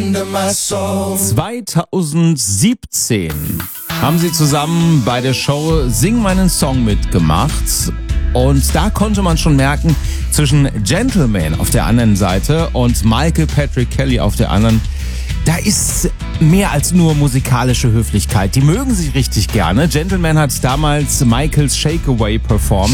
under my soul. 2017 haben sie zusammen bei der Show Sing meinen Song mitgemacht. Und da konnte man schon merken, zwischen Gentleman auf der einen Seite und Michael Patrick Kelly auf der anderen, da ist mehr als nur musikalische Höflichkeit. Die mögen sich richtig gerne. Gentleman hat damals Michaels Shake Away performt.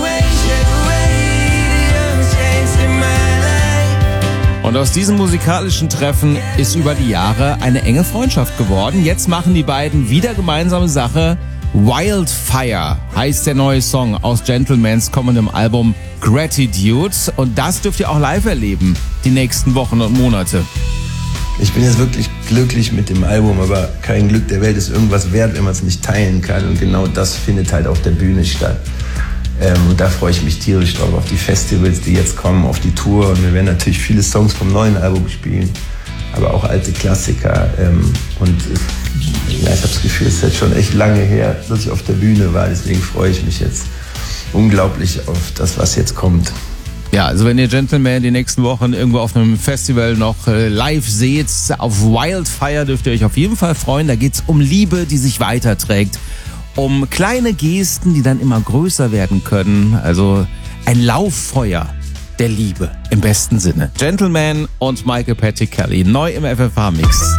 Und aus diesem musikalischen Treffen ist über die Jahre eine enge Freundschaft geworden. Jetzt machen die beiden wieder gemeinsame Sache. Wildfire heißt der neue Song aus Gentlemans kommendem Album Gratitude. Und das dürft ihr auch live erleben, die nächsten Wochen und Monate. Ich bin jetzt wirklich glücklich mit dem Album, aber kein Glück der Welt ist irgendwas wert, wenn man es nicht teilen kann. Und genau das findet halt auf der Bühne statt. Und da freue ich mich tierisch drauf, auf die Festivals, die jetzt kommen, auf die Tour. Und wir werden natürlich viele Songs vom neuen Album spielen, aber auch alte Klassiker. Ich habe das Gefühl, es ist jetzt schon echt lange her, dass ich auf der Bühne war. Deswegen freue ich mich jetzt unglaublich auf das, was jetzt kommt. Ja, also wenn ihr Gentleman die nächsten Wochen irgendwo auf einem Festival noch live seht, auf Wildfire dürft ihr euch auf jeden Fall freuen. Da geht's um Liebe, die sich weiterträgt. Um kleine Gesten, die dann immer größer werden können. Also ein Lauffeuer der Liebe im besten Sinne. Gentleman und Michael Patrick Kelly, neu im FFH-Mix.